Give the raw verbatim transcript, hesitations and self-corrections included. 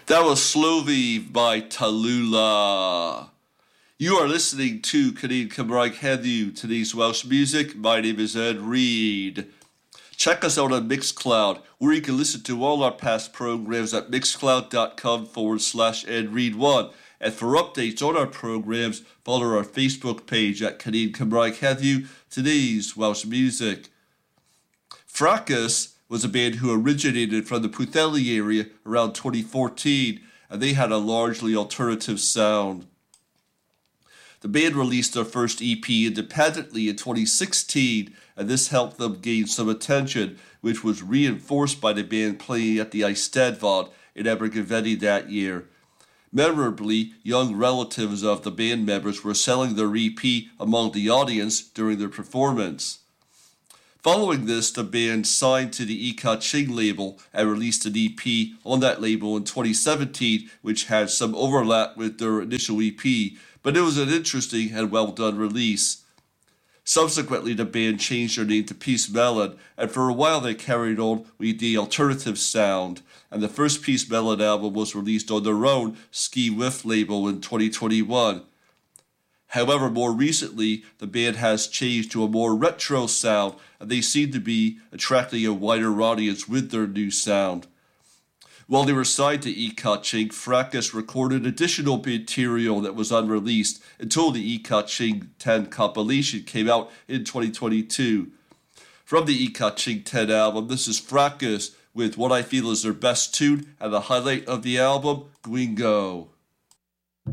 That was Slovy by Tallulah. You are listening to Canadian Cymraeg Heddiw, today's Welsh music. My name is Ed Reed. Check us out on Mixcloud, where you can listen to all our past programs at mixcloud.com forward slash Ed Reed one. And for updates on our programs, follow our Facebook page at Canadian Cymraeg Heddiw, today's Welsh music. Fracas was a band who originated from the Pwllheli area around twenty fourteen, and they had a largely alternative sound. The band released their first E P independently in twenty sixteen, and this helped them gain some attention, which was reinforced by the band playing at the Eisteddfod in Abergavenny that year. Memorably, young relatives of the band members were selling their E P among the audience during their performance. Following this, the band signed to the Ika Ching label and released an E P on that label in twenty seventeen, which had some overlap with their initial E P, but it was an interesting and well-done release. Subsequently, the band changed their name to Peace Melon, and for a while they carried on with the alternative sound, and the first Peace Melon album was released on their own Ski Whiff label in twenty twenty-one. However, more recently, the band has changed to a more retro sound, and they seem to be attracting a wider audience with their new sound. While they were signed to Ika Ching, Fracas recorded additional material that was unreleased until the Ika Ching ten compilation came out in twenty twenty-two. From the Ika Ching ten album, this is Fracas with what I feel is their best tune and the highlight of the album, Gwingo.